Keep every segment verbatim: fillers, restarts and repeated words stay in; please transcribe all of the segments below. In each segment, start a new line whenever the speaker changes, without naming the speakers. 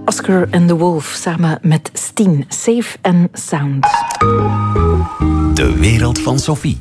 Oscar and the Wolf samen met Steen. Safe and Sound.
De wereld van Sophie.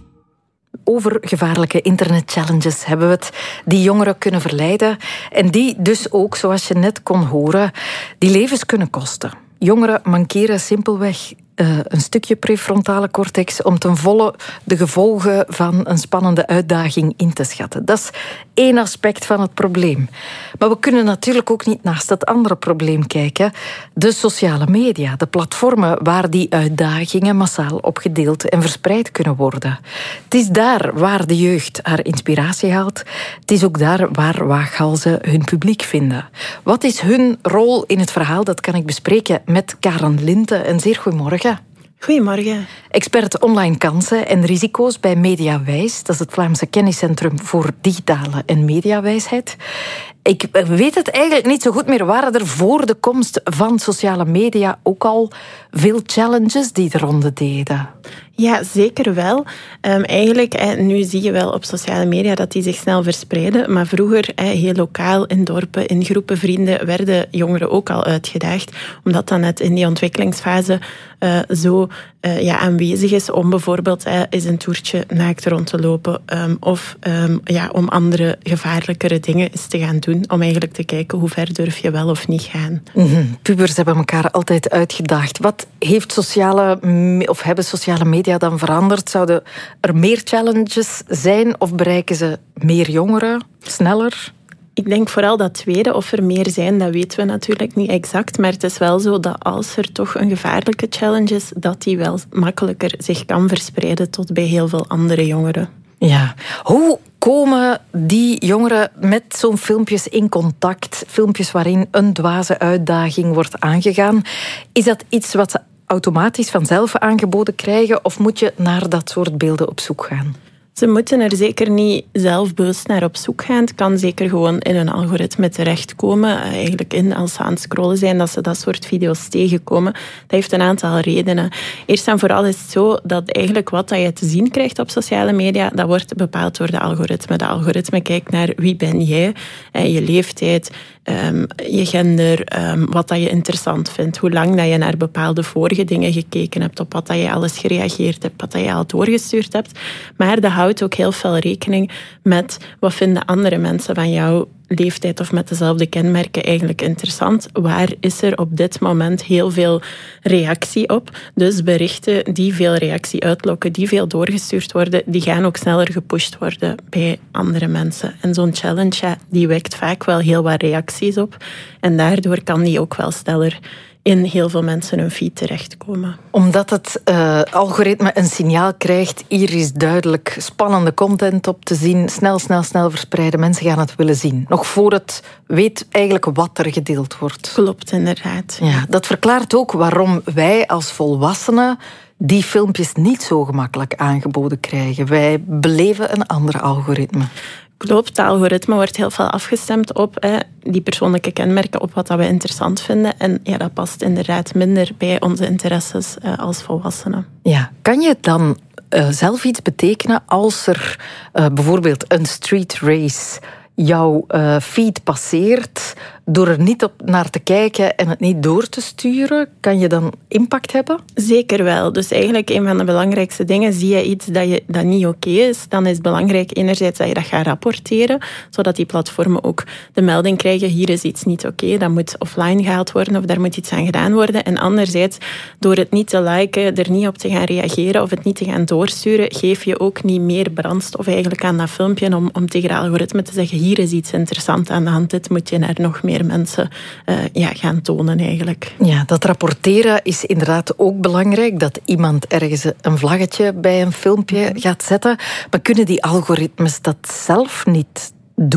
Over gevaarlijke internetchallenges hebben we het, die jongeren kunnen verleiden en die dus ook, zoals je net kon horen, die levens kunnen kosten. Jongeren mankeren simpelweg uh, een stukje prefrontale cortex om ten volle de gevolgen van een spannende uitdaging in te schatten. Dat is één aspect van het probleem. Maar we kunnen natuurlijk ook niet naast het andere probleem kijken. De sociale media, de platformen waar die uitdagingen massaal op gedeeld en verspreid kunnen worden. Het is daar waar de jeugd haar inspiratie haalt. Het is ook daar waar waaghalzen hun publiek vinden. Wat is hun rol in het verhaal? Dat kan ik bespreken met Karen Linte. Een zeer goedemorgen.
Goedemorgen.
Expert online kansen en risico's bij Mediawijs. Dat is het Vlaamse kenniscentrum voor digitale en mediawijsheid. Ik weet het eigenlijk niet zo goed meer. Waren er voor de komst van sociale media ook al veel challenges die de ronde deden?
Ja, zeker wel. Um, eigenlijk, eh, nu zie je wel op sociale media dat die zich snel verspreiden. Maar vroeger, eh, heel lokaal, in dorpen, in groepen vrienden, werden jongeren ook al uitgedaagd. Omdat dat net in die ontwikkelingsfase uh, zo uh, ja, aanwezig is om bijvoorbeeld eh, eens een toertje naakt rond te lopen. Um, of um, ja, om andere gevaarlijkere dingen eens te gaan doen. Om eigenlijk te kijken hoe ver durf je wel of niet gaan.
Mm-hmm. Pubers hebben elkaar altijd uitgedaagd. Wat heeft sociale, of hebben sociale media dan veranderd? Zouden er meer challenges zijn of bereiken ze meer jongeren, sneller?
Ik denk vooral dat tweede, of er meer zijn, dat weten we natuurlijk niet exact. Maar het is wel zo dat als er toch een gevaarlijke challenge is, dat die wel makkelijker zich kan verspreiden tot bij heel veel andere jongeren.
Ja, hoe komen die jongeren met zo'n filmpjes in contact? Filmpjes waarin een dwaze uitdaging wordt aangegaan. Is dat iets wat ze automatisch vanzelf aangeboden krijgen of moet je naar dat soort beelden op zoek gaan?
Ze moeten er zeker niet zelf bewust naar op zoek gaan. Het kan zeker gewoon in een algoritme terechtkomen. Eigenlijk in, als ze aan het scrollen zijn, dat ze dat soort video's tegenkomen. Dat heeft een aantal redenen. Eerst en vooral is het zo dat eigenlijk wat je te zien krijgt op sociale media, dat wordt bepaald door de algoritme. De algoritme kijkt naar wie ben jij, je leeftijd, Um, je gender, um, wat dat je interessant vindt, hoe lang dat je naar bepaalde vorige dingen gekeken hebt, op wat dat je alles gereageerd hebt, wat dat je al doorgestuurd hebt. Maar dat houdt ook heel veel rekening met wat vinden andere mensen van jouw leeftijd of met dezelfde kenmerken eigenlijk interessant. Waar is er op dit moment heel veel reactie op? Dus berichten die veel reactie uitlokken, die veel doorgestuurd worden, die gaan ook sneller gepusht worden bij andere mensen. En zo'n challenge, ja, die wekt vaak wel heel wat reacties op. En daardoor kan die ook wel sneller in heel veel mensen hun feed terechtkomen.
Omdat het uh, algoritme een signaal krijgt, hier is duidelijk spannende content op te zien, snel, snel, snel verspreiden. Mensen gaan het willen zien. Nog voor het weet eigenlijk wat er gedeeld wordt.
Klopt, inderdaad.
Ja, dat verklaart ook waarom wij als volwassenen die filmpjes niet zo gemakkelijk aangeboden krijgen. Wij beleven een ander algoritme.
Klopt, het algoritme wordt heel veel afgestemd op hè, die persoonlijke kenmerken, op wat dat we interessant vinden. En ja, dat past inderdaad minder bij onze interesses uh, als volwassenen.
Ja, kan je dan uh, zelf iets betekenen als er uh, bijvoorbeeld een street race jouw uh, feed passeert, door er niet op naar te kijken en het niet door te sturen, kan je dan impact hebben?
Zeker wel. Dus eigenlijk een van de belangrijkste dingen, zie je iets dat, je, dat niet oké is, dan is het belangrijk enerzijds dat je dat gaat rapporteren, zodat die platformen ook de melding krijgen, hier is iets niet oké, dat moet offline gehaald worden of daar moet iets aan gedaan worden. En anderzijds, door het niet te liken, er niet op te gaan reageren of het niet te gaan doorsturen, geef je ook niet meer brandstof eigenlijk aan dat filmpje om, om tegen de algoritme te zeggen, hier is iets interessants aan de hand, dit moet je naar nog meer mensen uh, ja, gaan tonen eigenlijk.
Ja, dat rapporteren is inderdaad ook belangrijk, dat iemand ergens een vlaggetje bij een filmpje gaat zetten. Maar kunnen die algoritmes dat zelf niet